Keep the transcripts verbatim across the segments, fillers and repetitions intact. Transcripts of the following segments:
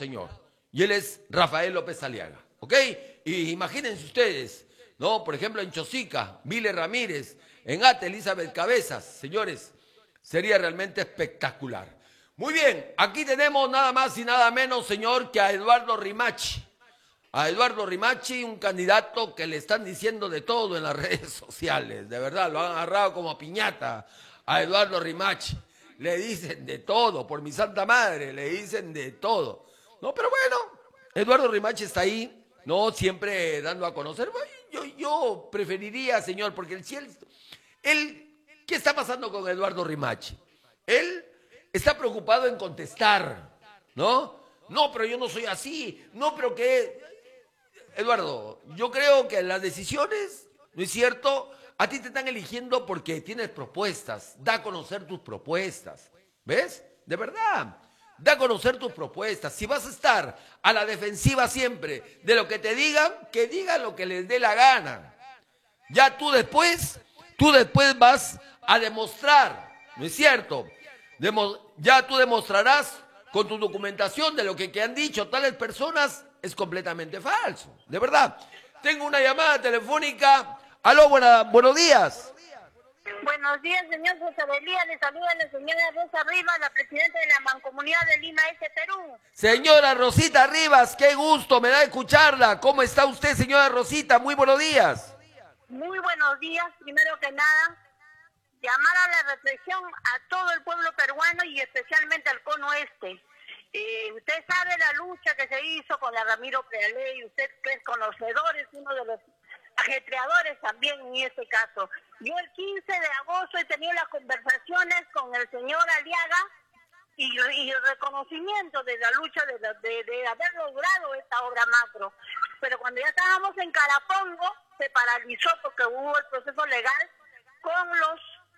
señor. Y él es Rafael López Aliaga, ¿ok? Y imagínense ustedes, ¿no? Por ejemplo, en Chosica, Mile Ramírez, en Ate, Elizabeth Cabezas, señores, sería realmente espectacular. Muy bien, aquí tenemos nada más y nada menos, señor, que a Eduardo Rimachi. A Eduardo Rimachi, un candidato que le están diciendo de todo en las redes sociales, de verdad, lo han agarrado como piñata a Eduardo Rimachi. Le dicen de todo, por mi santa madre, le dicen de todo. No, pero bueno, Eduardo Rimachi está ahí, no siempre dando a conocer. Yo, yo preferiría, señor, porque el cielo, él, ¿qué está pasando con Eduardo Rimachi? Él está preocupado en contestar, ¿no? No, pero yo no soy así, no, pero que... Eduardo, yo creo que las decisiones, ¿no es cierto? A ti te están eligiendo porque tienes propuestas, da a conocer tus propuestas, ¿ves? De verdad, da a conocer tus propuestas. Si vas a estar a la defensiva siempre de lo que te digan, que digan lo que les dé la gana. Ya tú después, tú después vas a demostrar, ¿no es cierto? Demo- ya tú demostrarás con tu documentación de lo que, que han dicho tales personas es completamente falso, de verdad. Tengo una llamada telefónica. Aló, buena, buenos días. Buenos días, señor José Belía. Le saluda la señora Rosa Rivas, la presidenta de la Mancomunidad de Lima Este, Perú. Señora Rosita Rivas, qué gusto me da escucharla. ¿Cómo está usted, señora Rosita? Muy buenos días. Muy buenos días. Primero que nada, llamar a la reflexión a todo el pueblo peruano y especialmente al cono este. Eh, usted sabe la lucha que se hizo con la Ramiro Prealey, usted que es conocedor, es uno de los ajetreadores también en este caso. Yo el quince de agosto he tenido las conversaciones con el señor Aliaga y, y reconocimiento de la lucha de, de, de haber logrado esta obra macro. Pero cuando ya estábamos en Carapongo, se paralizó porque hubo el proceso legal con los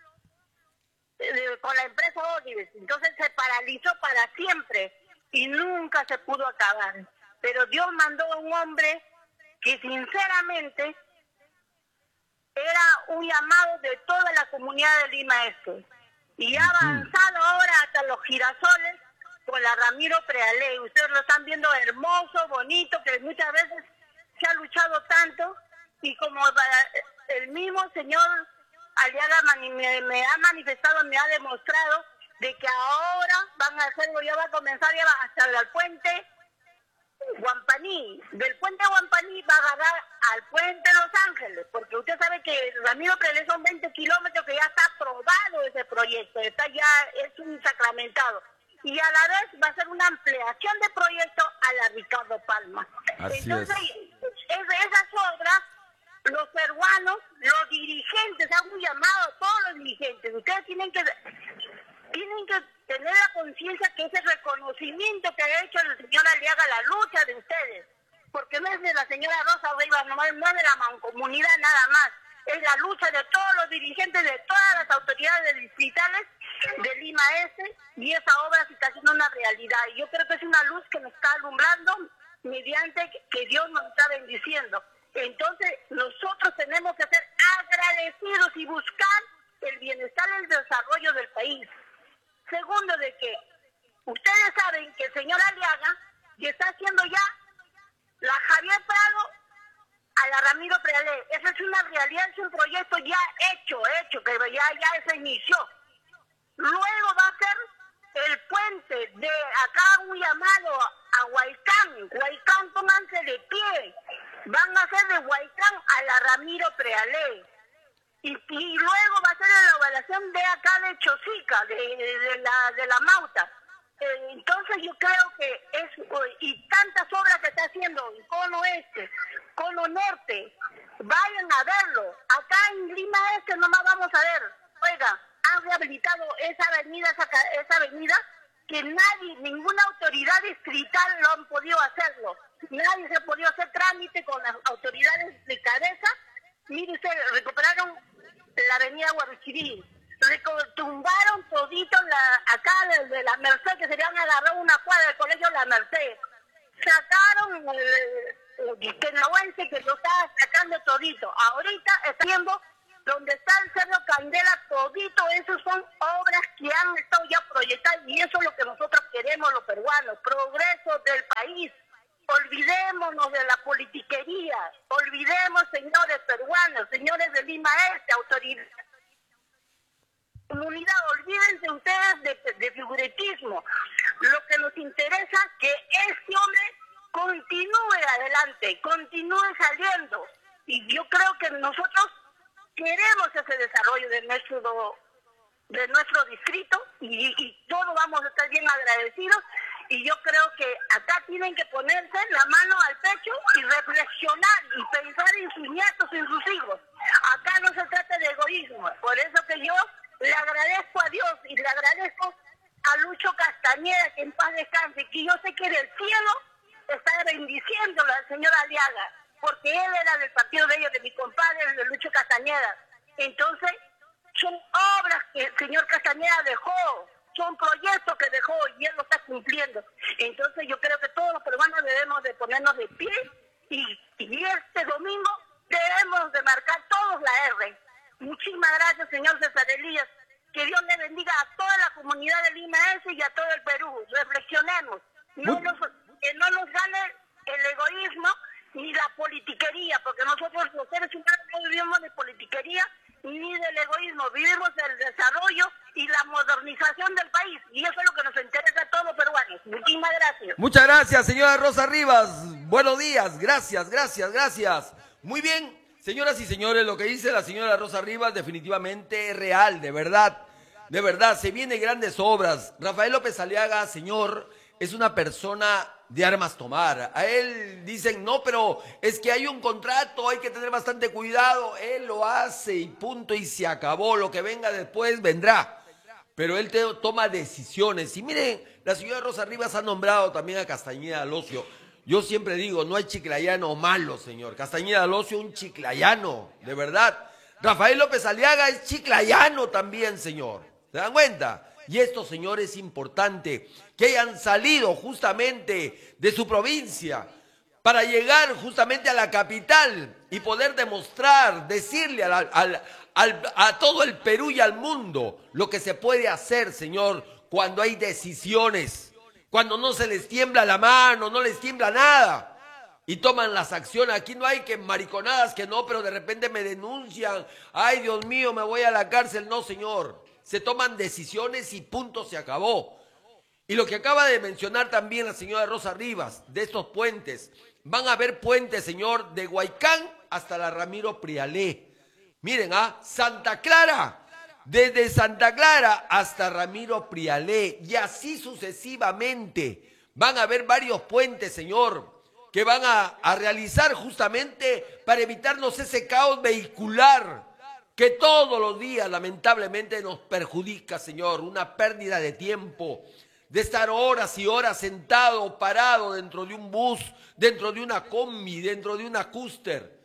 eh, con la empresa Olives. Entonces se paralizó para siempre y nunca se pudo acabar. Pero Dios mandó a un hombre que sinceramente era un llamado de toda la comunidad de Lima Este. Y ha avanzado ahora hasta los girasoles con la Ramiro Prealey. Ustedes lo están viendo hermoso, bonito, que muchas veces se ha luchado tanto. Y como el mismo señor Aliaga me, me ha manifestado, me ha demostrado de que ahora van a hacerlo, ya va a comenzar ya va hasta el puente Guampaní. Del puente Guampaní va a agarrar al puente Los Ángeles, porque usted sabe que Ramiro Prealey son veinte kilómetros que ya está aprobado ese proyecto, está ya, es un sacramentado. Y a la vez va a ser una ampliación de proyecto a la Ricardo Palma. Así Entonces, es. es de esas obras, los peruanos, los dirigentes, hago un llamado a todos los dirigentes, ustedes tienen que tienen que tener la conciencia que ese reconocimiento que ha hecho el señor Aliaga, la lucha de ustedes, porque no es de la señora Rosa Rivas, no es de la mancomunidad nada más, es la lucha de todos los dirigentes, de todas las autoridades distritales de Lima Este, y esa obra se está haciendo una realidad. Y yo creo que es una luz que nos está alumbrando mediante que Dios nos está bendiciendo. Entonces, nosotros tenemos que ser agradecidos y buscar el bienestar y el desarrollo del país. Segundo, de que ustedes saben que el señor Aliaga ya está haciendo ya la Javier Prado a la Ramiro Prealey. Esa es una realidad, es un proyecto ya hecho, hecho, que ya, ya se inició. Luego va a ser el puente de acá, un llamado a Huaycán. Huaycán, pónganse de pie. Van a hacer de Huaycán a la Ramiro Prealey. Y, y luego va a ser la evaluación de acá de Chosica, de, de, de, la, de la Mauta. Eh, entonces yo creo que es, y tantas obras que está haciendo en Cono Este, Cono Norte, vayan a verlo. Acá en Lima Este nomás vamos a ver, oiga, han rehabilitado esa avenida, esa, esa avenida, que nadie, ninguna autoridad distrital lo han podido hacerlo. Nadie se ha podido hacer trámite con las autoridades de cabeza. Mire usted, recuperaron la avenida Guaruchirí, tumbaron todito la, acá desde la Merced, que se le han agarrado una cuadra del colegio La Merced, sacaron el, el Tenahuense, que lo está sacando todito. Ahorita está viendo donde está el Cerro Candela, todito, esos son obras que han estado ya proyectadas, y eso es lo que nosotros queremos los peruanos, progreso del país. país. Olvidémonos de la politiquería, olvidemos, señores peruanos, señores de Lima Este, autoridades. Comunidad, olvídense ustedes de, de figuretismo. Lo que nos interesa es que este hombre continúe adelante, continúe saliendo. Y yo creo que nosotros queremos ese desarrollo de nuestro, de nuestro distrito y, y todos vamos a estar bien agradecidos. Y yo creo que acá tienen que ponerse la mano al pecho y reflexionar y pensar en sus nietos y en sus hijos. Acá no se trata de egoísmo. Por eso que yo le agradezco a Dios y le agradezco a Lucho Castañeda, que en paz descanse, que yo sé que del cielo está bendiciéndolo al señor Aliaga, porque él era del partido de ellos, de mi compadre, de Lucho Castañeda. Entonces, son obras que el señor Castañeda dejó, son proyectos que dejó y él lo está cumpliendo. Entonces, yo creo que todos los peruanos debemos de ponernos de pie y, y este domingo debemos de marcar todos la R. Muchísimas gracias, señor César Elías. Que Dios le bendiga a toda la comunidad de Lima Este y a todo el Perú. Reflexionemos. No nos, que no nos gane el egoísmo ni la politiquería, porque nosotros los seres humanos no vivimos de politiquería ni del egoísmo. Vivimos del desarrollo y la modernización del país. Y eso es lo que nos interesa a todos los peruanos. Muchísimas gracias. Muchas gracias, señora Rosa Rivas. Buenos días. Gracias, gracias, gracias. Muy bien. Señoras y señores, lo que dice la señora Rosa Rivas definitivamente es real, de verdad, de verdad, se vienen grandes obras. Rafael López Aliaga, señor, es una persona de armas tomar. A él dicen, no, pero es que hay un contrato, hay que tener bastante cuidado. Él lo hace y punto, y se acabó. Lo que venga después vendrá. Pero él te, toma decisiones. Y miren, la señora Rosa Rivas ha nombrado también a Castañeda Alosio. Yo siempre digo, no hay chiclayano malo, señor. Castañeda Alosio, un chiclayano, de verdad. Rafael López Aliaga es chiclayano también, señor. ¿Se dan cuenta? Y esto, señor, es importante, que hayan salido justamente de su provincia para llegar justamente a la capital y poder demostrar, decirle al, al, al, a todo el Perú y al mundo lo que se puede hacer, señor, cuando hay decisiones. Cuando no se les tiembla la mano, no les tiembla nada. Y toman las acciones. Aquí no hay que mariconadas que no, pero de repente me denuncian. Ay, Dios mío, me voy a la cárcel. No, señor. Se toman decisiones y punto, se acabó. Y lo que acaba de mencionar también la señora Rosa Rivas, de estos puentes. Van a haber puentes, señor, de Huaycán hasta la Ramiro Prialé. Miren, ¿ah? Santa Clara. Desde Santa Clara hasta Ramiro Prialé y así sucesivamente. Van a haber varios puentes, señor, que van a, a realizar justamente para evitarnos ese caos vehicular que todos los días lamentablemente nos perjudica, señor. Una pérdida de tiempo, de estar horas y horas sentado o parado dentro de un bus, dentro de una combi, dentro de una cúster,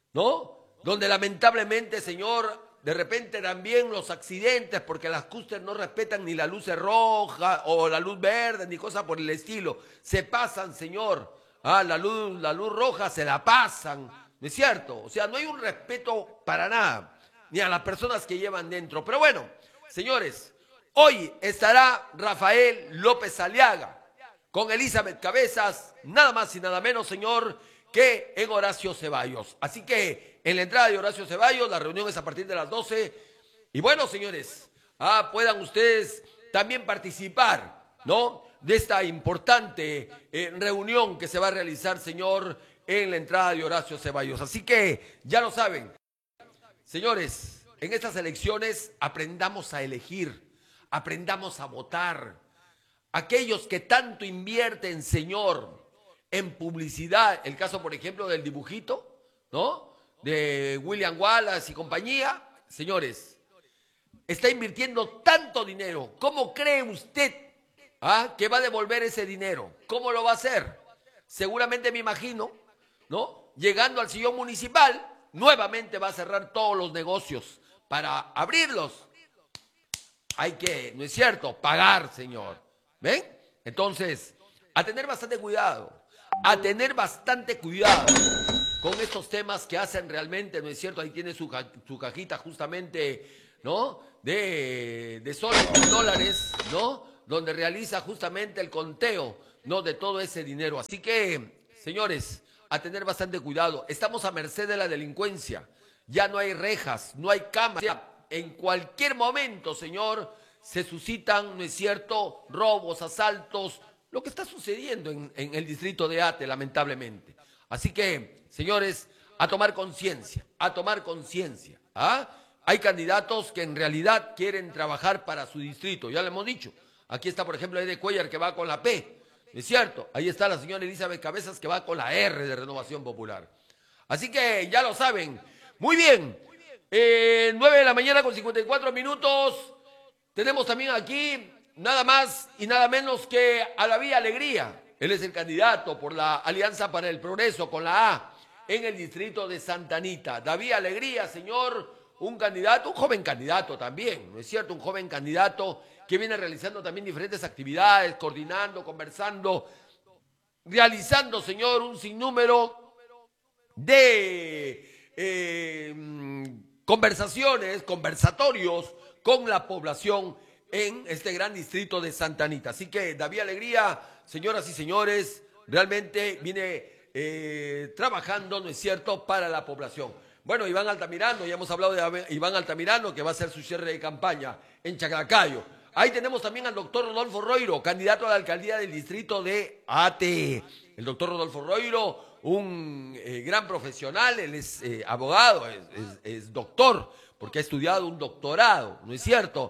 ¿no? Donde lamentablemente, señor, de repente también los accidentes, porque las cústeres no respetan ni la luz roja o la luz verde, ni cosa por el estilo. Se pasan, señor. Ah, la luz, la luz roja se la pasan. ¿No es cierto? O sea, no hay un respeto para nada, ni a las personas que llevan dentro. Pero bueno, señores, hoy estará Rafael López Aliaga con Elizabeth Cabezas, nada más y nada menos, señor, que en Horacio Ceballos. Así que en la entrada de Horacio Ceballos, la reunión es a partir de las doce. Y bueno, señores, ah, puedan ustedes también participar, ¿no?, de esta importante eh, reunión que se va a realizar, señor, en la entrada de Horacio Ceballos. Así que ya lo saben, señores, en estas elecciones aprendamos a elegir, aprendamos a votar. Aquellos que tanto invierten, señor, en publicidad, el caso, por ejemplo, del dibujito, ¿no?, de William Wallace y compañía, señores, está invirtiendo tanto dinero. ¿Cómo cree usted ah, que va a devolver ese dinero? ¿Cómo lo va a hacer? Seguramente, me imagino, ¿no?, llegando al sillón municipal, nuevamente va a cerrar todos los negocios para abrirlos. Hay que, ¿no es cierto?, pagar, señor. ¿Ven? Entonces, a tener bastante cuidado, a tener bastante cuidado con estos temas que hacen realmente, ¿no es cierto? Ahí tiene su, su cajita justamente, ¿no?, de, de soles y dólares, ¿no?, donde realiza justamente el conteo no de todo ese dinero. Así que, señores, a tener bastante cuidado. Estamos a merced de la delincuencia. Ya no hay rejas, no hay cámaras. En cualquier momento, señor, se suscitan, ¿no es cierto?, robos, asaltos, lo que está sucediendo en, en el distrito de Ate, lamentablemente. Así que, señores, a tomar conciencia, a tomar conciencia. ¿Ah? Hay candidatos que en realidad quieren trabajar para su distrito, ya lo hemos dicho. Aquí está, por ejemplo, Ede Cuellar, que va con la P, ¿es cierto? Ahí está la señora Elizabeth Cabezas, que va con la R de Renovación Popular. Así que ya lo saben. Muy bien, eh, nueve de la mañana con cincuenta y cuatro minutos. Tenemos también aquí nada más y nada menos que a David Alegría. Él es el candidato por la Alianza para el Progreso con la A en el distrito de Santa Anita. David Alegría, señor, un candidato, un joven candidato también, ¿no es cierto? Un joven candidato que viene realizando también diferentes actividades, coordinando, conversando, realizando, señor, un sinnúmero de eh, conversaciones, conversatorios con la población en este gran distrito de Santa Anita. Así que David Alegría, señoras y señores, realmente viene eh, trabajando, ¿no es cierto?, para la población. Bueno, Iván Altamirano, ya hemos hablado de Iván Altamirano, que va a hacer su cierre de campaña en Chaclacayo. Ahí tenemos también al doctor Rodolfo Roiro, candidato a la alcaldía del distrito de Ate. El doctor Rodolfo Roiro, un eh, gran profesional, él es eh, abogado, es, es, es doctor, porque ha estudiado un doctorado, ¿no es cierto?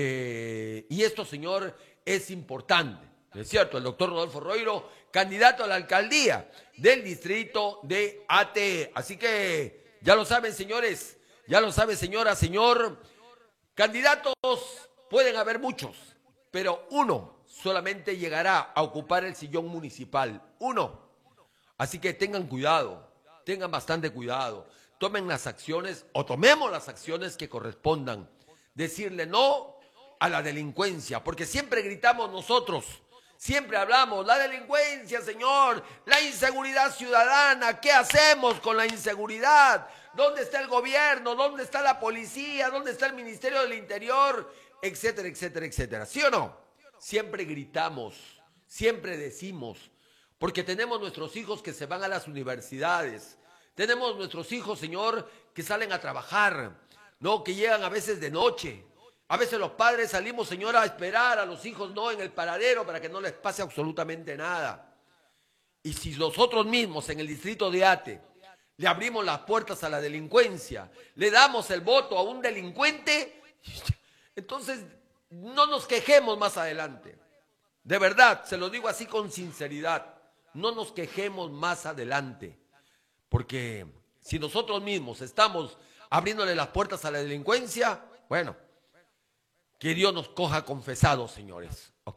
Eh, y esto, señor, es importante, ¿no es cierto? El doctor Rodolfo Roiro, candidato a la alcaldía del distrito de Ate. Así que ya lo saben, señores, ya lo sabe, señora, señor. Candidatos pueden haber muchos, pero uno solamente llegará a ocupar el sillón municipal. Uno. Así que tengan cuidado, tengan bastante cuidado. Tomen las acciones o tomemos las acciones que correspondan. Decirle no a la delincuencia, porque siempre gritamos nosotros, siempre hablamos, la delincuencia, señor, la inseguridad ciudadana, ¿qué hacemos con la inseguridad? ¿Dónde está el gobierno? ¿Dónde está la policía? ¿Dónde está el Ministerio del Interior? Etcétera, etcétera, etcétera. ¿Sí o no? Siempre gritamos, siempre decimos, porque tenemos nuestros hijos que se van a las universidades. Tenemos nuestros hijos, señor, que salen a trabajar, ¿no? Que llegan a veces de noche. A veces los padres salimos, señor, a esperar a los hijos, ¿no?, en el paradero para que no les pase absolutamente nada. Y si nosotros mismos en el distrito de Ate le abrimos las puertas a la delincuencia, le damos el voto a un delincuente, entonces no nos quejemos más adelante. De verdad, se lo digo así con sinceridad, no nos quejemos más adelante. Porque si nosotros mismos estamos abriéndole las puertas a la delincuencia, bueno, que Dios nos coja confesados, señores. ¿Ok?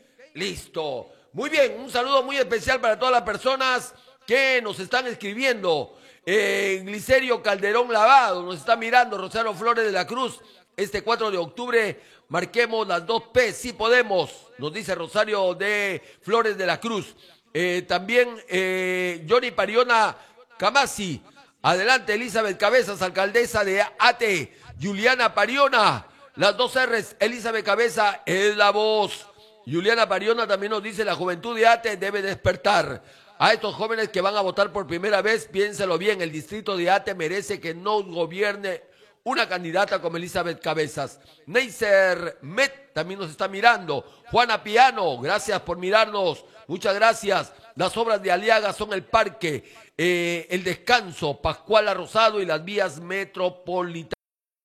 Listo. Muy bien, un saludo muy especial para todas las personas que nos están escribiendo. Eh, Glicerio Calderón Lavado nos está mirando, Rosario Flores de la Cruz. Este cuatro de octubre marquemos las dos P, sí podemos, nos dice Rosario de Flores de la Cruz. Eh, también eh, Johnny Pariona Camasi, adelante Elizabeth Cabezas, alcaldesa de Ate, Juliana Pariona, las dos R's, Elizabeth Cabeza es la voz. Juliana Pariona también nos dice, la juventud de Ate debe despertar. A estos jóvenes que van a votar por primera vez, piénselo bien, el distrito de Ate merece que no gobierne una candidata como Elizabeth Cabezas. Neisser Met también nos está mirando. Juana Piano, gracias por mirarnos, muchas gracias. Las obras de Aliaga son el parque, eh, el descanso, Pascuala Rosado y las vías metropolitanas.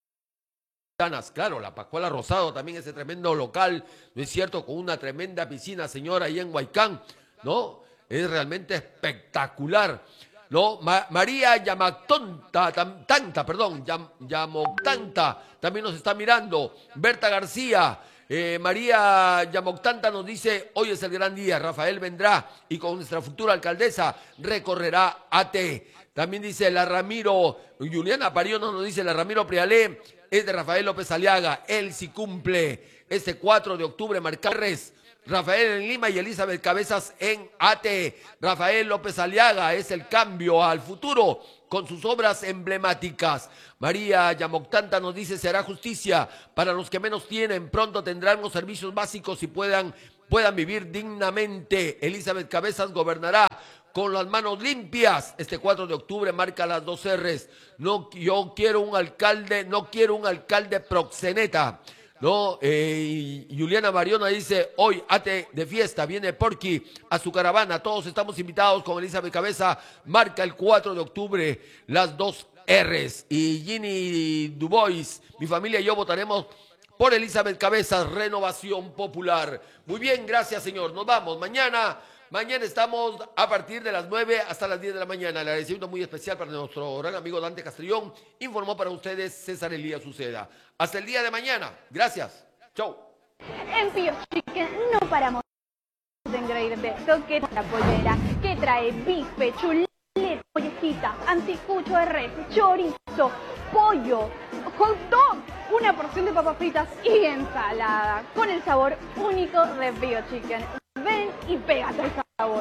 Claro, la Pascuala Rosado también, ese tremendo local, ¿no es cierto?, con una tremenda piscina, señora, ahí en Huaycán, ¿no? Es realmente espectacular, ¿no? Ma María Yamactonta, tam, Tanta, perdón, Yam Yamoctanta, también nos está mirando. Berta García, eh, María Yamoctanta nos dice, hoy es el gran día, Rafael vendrá y con nuestra futura alcaldesa recorrerá Ate. También dice la Ramiro, Juliana Pariona nos dice, la Ramiro Prialé es de Rafael López Aliaga, él sí cumple este cuatro de octubre, Marcarres. Rafael en Lima y Elizabeth Cabezas en Ate. Rafael López Aliaga es el cambio al futuro con sus obras emblemáticas. María Yamoctanta nos dice, se hará justicia para los que menos tienen, pronto tendrán los servicios básicos y puedan puedan vivir dignamente. Elizabeth Cabezas gobernará con las manos limpias. Este cuatro de octubre marca las dos R's. No, yo quiero un alcalde, no quiero un alcalde proxeneta. No, eh, Juliana Mariona dice, hoy ate de fiesta, viene Porky a su caravana, todos estamos invitados con Elizabeth Cabeza, marca el cuatro de octubre, las dos R's. Y Ginny Dubois, mi familia y yo votaremos por Elizabeth Cabeza, Renovación Popular. Muy bien, gracias señor, nos vamos, mañana, mañana estamos a partir de las nueve hasta las diez de la mañana, el agradecimiento muy especial para nuestro gran amigo Dante Castrillón, informó para ustedes César Elías Uceda. Hasta el día de mañana. Gracias. Chau. En Pio Chicken no paramos de engreírte. Toque la pollera que trae bife, chuleta, pollecita, anticucho de res, chorizo, pollo, hot dog, una porción de papas fritas y ensalada. Con el sabor único de Pio Chicken. Ven y pégate el sabor.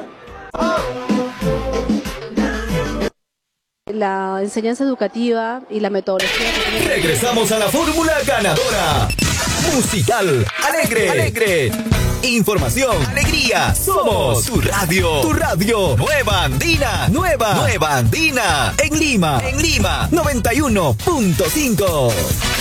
La enseñanza educativa y la metodología. Regresamos a la fórmula ganadora. Musical, alegre, alegre. Información, alegría. Somos tu radio, tu radio. Nueva Andina, nueva, nueva Andina. En Lima, en Lima, noventa y uno punto cinco.